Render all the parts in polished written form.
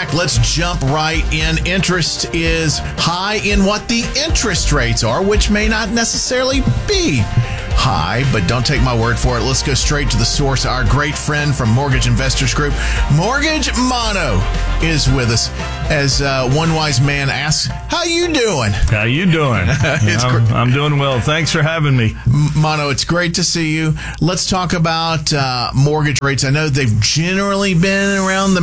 back. Let's jump right in. Interest is high in what the interest rates are, which may not necessarily be high, but don't take my word for it. Let's go straight to the source. Our great friend from Mortgage Investors Group, Mortgage Mono, is with us. As one wise man asks, how you doing? How you doing? I'm doing well. Thanks for having me. Mono, it's great to see you. Let's talk about mortgage rates. I know they've generally been around the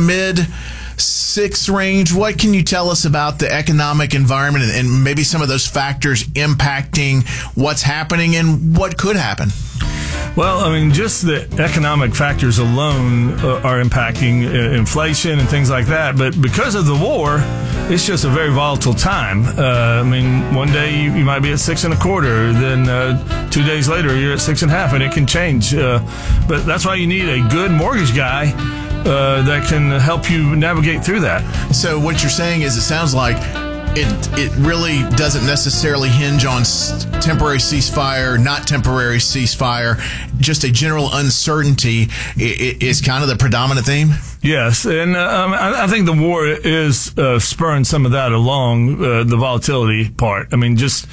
mid-6 range. What can you tell us about the economic environment and maybe some of those factors impacting what's happening and what could happen? Well, I mean, just the economic factors alone are impacting inflation and things like that. But because of the war, it's just a very volatile time. I mean, one day you might be at 6.25, then 2 days later you're at 6.5, and it can change. But that's why you need a good mortgage guy that can help you navigate through that. So what you're saying is, it sounds like it really doesn't necessarily hinge on temporary ceasefire, not temporary ceasefire. Just a general uncertainty is kind of the predominant theme. Yes, and I think the war is spurring some of that along, the volatility part. I mean, just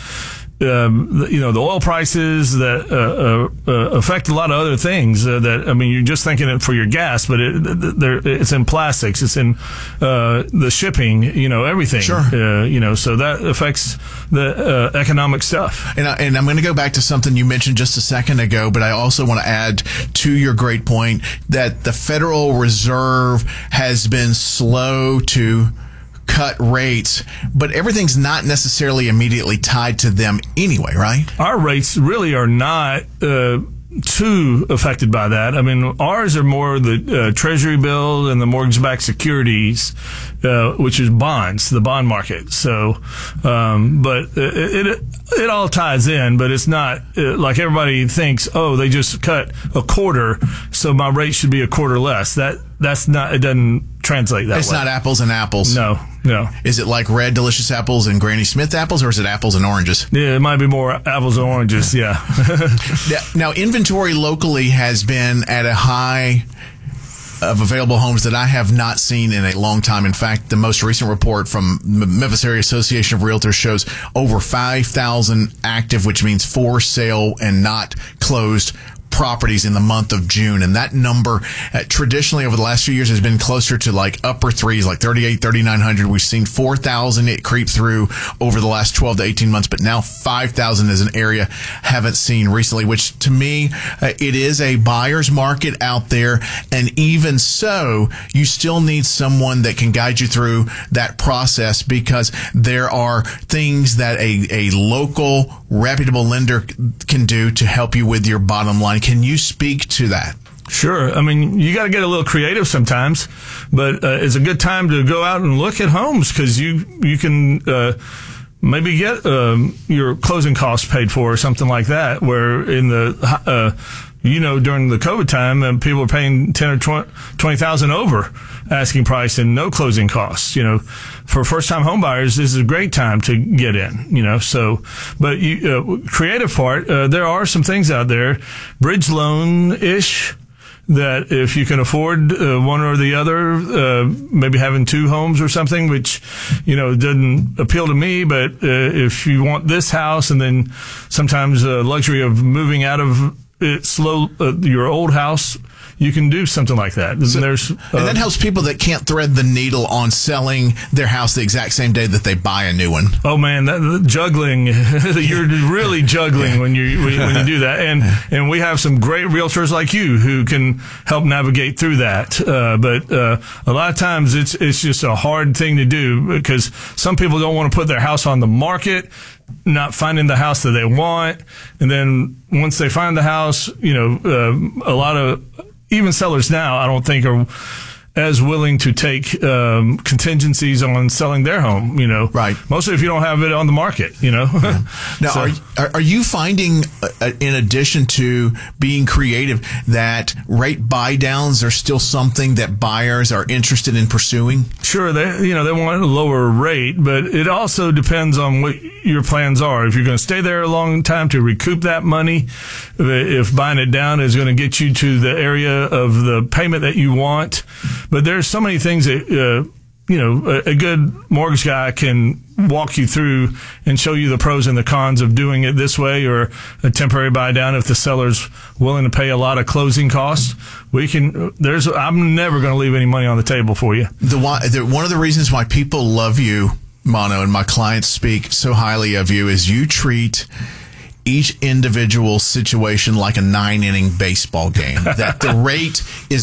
the oil prices that affect a lot of other things. You're just thinking it for your gas, but it's in plastics, it's in the shipping, everything. Sure. So that affects the economic stuff. And I'm going to go back to something you mentioned just a second ago, but I also want to add to your great point that the Federal Reserve has been slow to cut rates, but everything's not necessarily immediately tied to them anyway, right? Our rates really are not too affected by that. I mean, ours are more the Treasury bill and the mortgage-backed securities, which is bonds, the bond market. So, but it all ties in, but it's not like everybody thinks, oh, they just cut a quarter, so my rate should be a quarter less. That's not, it doesn't translate that way. It's not apples and apples. No. Is it like Red Delicious apples and Granny Smith apples, or is it apples and oranges? Yeah, it might be more apples and oranges, yeah. Now, inventory locally has been at a high of available homes that I have not seen in a long time. In fact, the most recent report from Memphis Area Association of Realtors shows over 5,000 active, which means for sale and not closed properties in the month of June. And that number traditionally over the last few years has been closer to like upper threes, like 38, 3,900. We've seen 4,000 it creep through over the last 12 to 18 months, but now 5,000 is an area haven't seen recently, which to me, it is a buyer's market out there. And even so, you still need someone that can guide you through that process, because there are things that a local reputable lender can do to help you with your bottom line. Can you speak to that? Sure. I mean, you got to get a little creative sometimes, but it's a good time to go out and look at homes, because you can maybe get your closing costs paid for or something like that, where in the during the COVID time, people are paying 10 or 20,000 over asking price and no closing costs. For first-time home buyers, this is a great time to get in. So, but creative part, there are some things out there, bridge loan-ish, that if you can afford one or the other, maybe having two homes or something, which, doesn't appeal to me, but if you want this house and then sometimes the luxury of moving out of your old house, you can do something like that. And that helps people that can't thread the needle on selling their house the exact same day that they buy a new one. Oh man, that juggling, you're really juggling when you do that. And we have some great realtors like you who can help navigate through that. But a lot of times it's just a hard thing to do, because some people don't want to put their house on the market, not finding the house that they want. And then once they find the house, a lot of even sellers now, I don't think, are as willing to take contingencies on selling their home, Right. Mostly if you don't have it on the market, Yeah. Now, are you finding, in addition to being creative, that rate buy downs are still something that buyers are interested in pursuing? Sure, they want a lower rate, but it also depends on what your plans are. If you're going to stay there a long time to recoup that money, if buying it down is going to get you to the area of the payment that you want. But there's so many things that a good mortgage guy can walk you through and show you the pros and the cons of doing it this way or a temporary buy down if the seller's willing to pay a lot of closing costs. I'm never going to leave any money on the table for you. One of the reasons why people love you, Mono, and my clients speak so highly of you is you treat each individual situation like a 9-inning baseball game. That the rate is